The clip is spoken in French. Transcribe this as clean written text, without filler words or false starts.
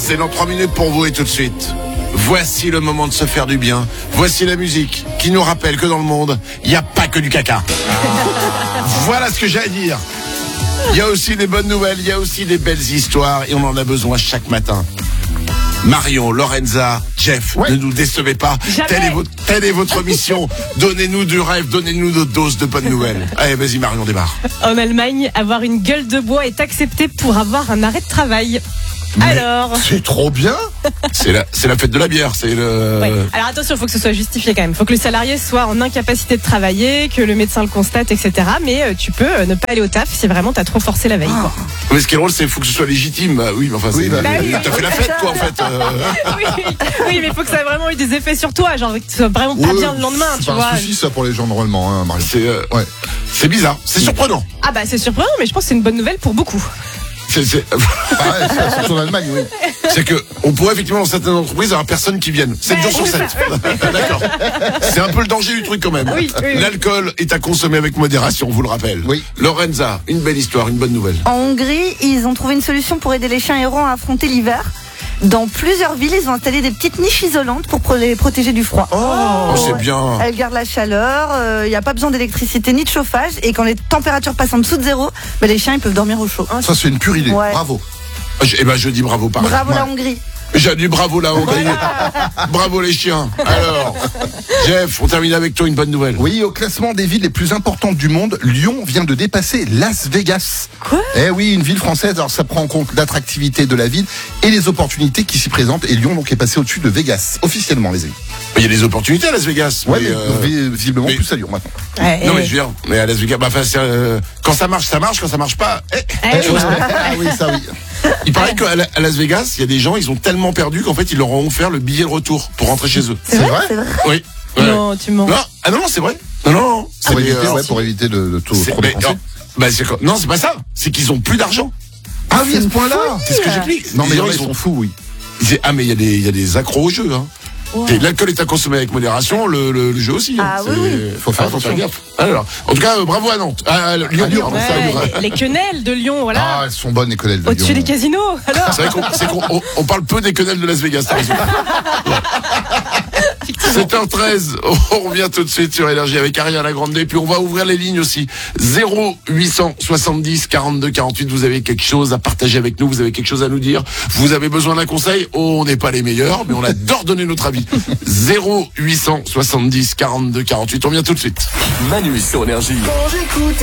C'est dans 3 minutes pour vous et tout de suite. Voici le moment de se faire du bien. Voici la musique qui nous rappelle que dans le monde, il n'y a pas que du caca. Voilà ce que j'ai à dire. Il y a aussi des bonnes nouvelles, il y a aussi des belles histoires et on en a besoin chaque matin. Marion, Lorenza, Jeff, ne nous décevez pas. Telle est votre mission. Donnez-nous du rêve, donnez-nous notre dose de bonnes nouvelles. Allez, vas-y Marion, démarre. En Allemagne, avoir une gueule de bois est accepté pour avoir un arrêt de travail. Mais alors c'est trop bien. C'est la fête de la bière, c'est le... Ouais. Alors attention, il faut que ce soit justifié quand même. Il faut que le salarié soit en incapacité de travailler, que le médecin le constate, etc. Mais tu peux ne pas aller au taf si vraiment t'as trop forcé la veille. Quoi. Mais ce qui est drôle, c'est qu'il faut que ce soit légitime. Bah, oui, mais enfin, Oui, t'as fait la fête, toi, en fait. Oui, mais il faut que ça ait vraiment eu des effets sur toi, genre que tu sois vraiment pas bien le lendemain, c'est tu vois. pas un souci ça pour les gens normalement, hein, Marion. C'est bizarre, c'est surprenant. Ah bah c'est surprenant, mais je pense que c'est une bonne nouvelle pour beaucoup. C'est en Allemagne, oui. C'est que on pourrait effectivement dans certaines entreprises avoir personne qui vienne 7 jours sur 7. D'accord. C'est un peu le danger du truc quand même. Oui. L'alcool est à consommer avec modération, on vous le rappelle. Oui. Lorenza, une belle histoire, une bonne nouvelle. En Hongrie, ils ont trouvé une solution pour aider les chiens errants à affronter l'hiver. Dans plusieurs villes, ils ont installé des petites niches isolantes pour les protéger du froid. Oh, c'est bien. Elles gardent la chaleur, il n'y a pas besoin d'électricité ni de chauffage. Et quand les températures passent en dessous de 0, les chiens ils peuvent dormir au chaud. Ça c'est une pure idée, Ouais. bravo. Je dis bravo pareil. Bravo la Hongrie. J'ai dit bravo la Hongrie. Bravo les chiens. Alors, Jeff, on termine avec toi une bonne nouvelle. Oui, au classement des villes les plus importantes du monde, Lyon vient de dépasser Las Vegas. Quoi ? Eh oui, une ville française, alors ça prend en compte l'attractivité de la ville et les opportunités qui s'y présentent. Et Lyon donc est passé au-dessus de Vegas, officiellement les amis. Il y a des opportunités à Las Vegas. Ouais, mais, mais visiblement plus à Lyon maintenant. Non mais je veux dire, mais à Las Vegas, quand ça marche, quand ça marche pas. Ah oui, ça oui. Il paraît qu'à Las Vegas, il y a des gens, ils ont tellement perdu qu'en fait, ils leur ont offert le billet de retour pour rentrer chez eux. C'est vrai. Oui. Ouais. Non, tu mens. Non, c'est vrai. Non. Pour éviter de trop dépenser. Non, c'est pas ça. C'est qu'ils ont plus d'argent. Ah oui, à ce point-là. C'est ce que j'explique. Non mais Les gens, ils sont fous, oui. mais il y a des accros au jeu, hein. Wow. L'alcool est à consommer avec modération, le jeu aussi. Ah oui. Faut faire attention. Alors, en tout cas, bravo à Nantes. Lyon. Les quenelles de Lyon, voilà. Ah, elles sont bonnes les quenelles de Lyon. Au-dessus des casinos, alors. C'est qu'on parle peu des quenelles de Las Vegas, t'as raison. 7h13, on revient tout de suite sur Énergie avec Ariana Grande, puis on va ouvrir les lignes aussi. 0870 42 48, vous avez quelque chose à partager avec nous, vous avez quelque chose à nous dire, vous avez besoin d'un conseil, on n'est pas les meilleurs, mais on adore donner notre avis. 0870 42 48, on vient tout de suite. Manu sur Énergie. Quand j'écoute